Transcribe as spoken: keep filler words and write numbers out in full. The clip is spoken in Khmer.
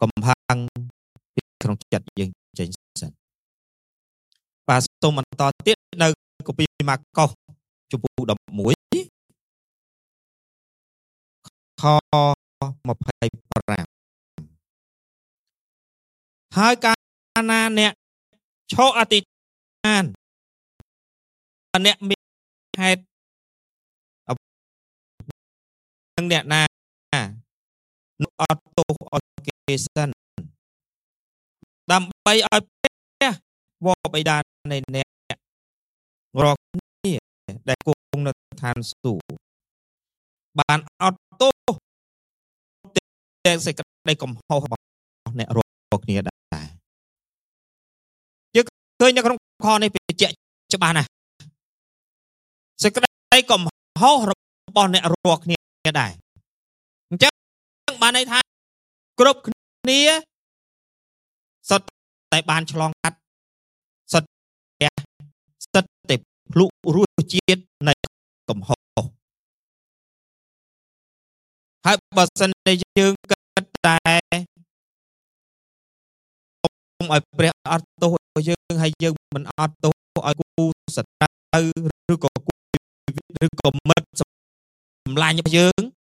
កំផាំងពីក្នុងចិត្តយើងចេញសិនបាទសូមបន្តទៀតនៅកូពីម៉ាកុសជំពូកដប់មួយខម្ភៃប្រាំហើយកាលណាអ្នកឈរអធិដ្ឋានអ្នកមានហេតុនឹងអ្នកណានោះអត់ទោសឲ្យគេសិនដើម្បីឲ្យព្រះវរបិតានៃអ្នករាល់គ្នាដែលគង់នៅឋានសួគ៌បានអត់ទោសតែសេចក្តីកំហុសរបស់អ្នករាល់គ្នាដែរយើងឃើញនៅក្នុងខនេះបញ្ជាក់ច្បាស់ណាស់សេចក្តីកំហុសរបស់អ្នករាល់គ្នាដែរអញ្ចឹងបានន័យថាគ្រប់គ្នាសុទ្ធតែបានឆ្លងកាត់សុទ្ធតែសុទ្ធតែភ្លុករសជាតិនៃកំហុសហើយបើសិនតែយើងគិតតែកុំឲ្យព្រះអត់ទោសឲ្យយើងហើយយើងមិនអត់ទោសឲ្យគូសត្រូវឬក៏គូឬក៏មិត្តសម្លាញ់របស់យើង